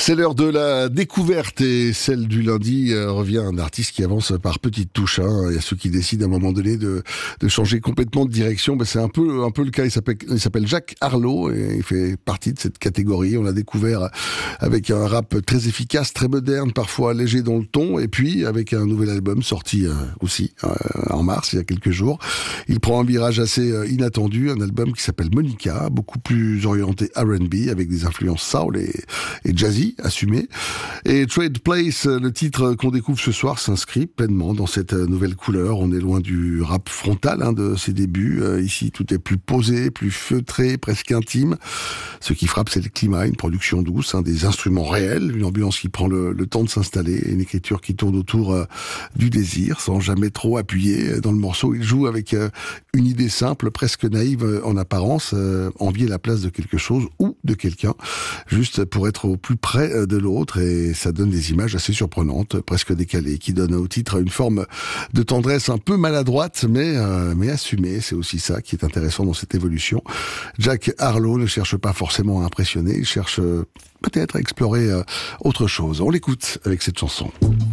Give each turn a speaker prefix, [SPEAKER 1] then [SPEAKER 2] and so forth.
[SPEAKER 1] C'est l'heure de la découverte et celle du lundi revient un artiste qui avance par petites touches. Il y a ceux qui décident à un moment donné de changer complètement de direction. C'est un peu le cas. Il s'appelle Jack Harlow et il fait partie de cette catégorie. On l'a découvert avec un rap très efficace, très moderne, parfois léger dans le ton, et puis avec un nouvel album sorti aussi en mars, il y a quelques jours. Il prend un virage assez inattendu, un album qui s'appelle Monica, beaucoup plus orienté R&B avec des influences soul et jazzy assumées. Et Trade Place, le titre qu'on découvre ce soir, s'inscrit pleinement dans cette nouvelle couleur. On est loin du rap frontal de ses débuts. Ici, tout est plus posé, plus feutré, presque intime. Ce qui frappe, c'est le climat, une production douce, des instruments réels, une ambiance qui prend le temps de s'installer, une écriture qui tourne autour du désir, sans jamais trop appuyer. Dans le morceau, il joue avec une idée simple, presque naïve en apparence, envier la place de quelque chose ou de quelqu'un, juste pour être au plus près de l'autre, et ça donne des images assez surprenantes, presque décalées, qui donnent au titre une forme de tendresse un peu maladroite, mais assumée. C'est aussi ça qui est intéressant dans cette évolution. Jack Harlow ne cherche pas forcément à impressionner, il cherche peut-être à explorer autre chose. On l'écoute avec cette chanson.